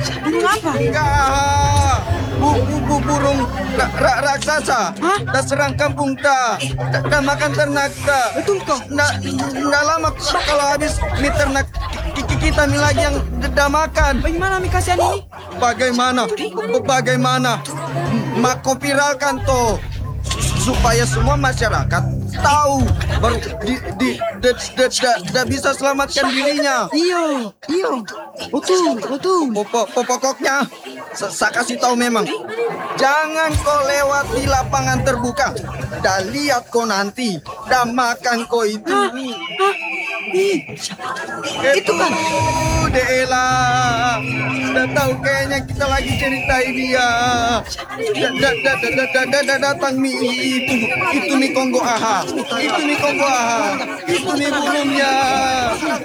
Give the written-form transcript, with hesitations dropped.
Burung apa? Enggak, burung raksasa. Hah? Tak serang kampung tak, tak makan ternak tak. Betul kau? Nggak lama kalau habis mie ternak kita mie lagi yang dah makan. Bagaimana Mi kasihan ini? Bagaimana? Mak kau viralkan toh supaya semua masyarakat tahu baru bisa selamatkan dirinya. Iya, betul. Pokoknya saya kasih tahu memang jangan kau lewat di lapangan terbuka. Dan lihat kau nanti dan makan kau itu. Itu kan Dela. Udah tahu kayaknya kita lagi ceritain dia. Datang Mi itu Mi Kongo aha. Itu Mi burungnya.